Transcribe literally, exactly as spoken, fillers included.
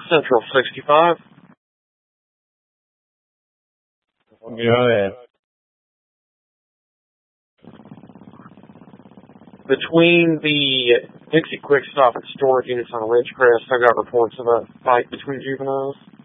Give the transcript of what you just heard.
Central sixty-five. Go ahead. Between the Dixie Quick Stop and storage units on Ridgecrest, I got reports of a fight between juveniles.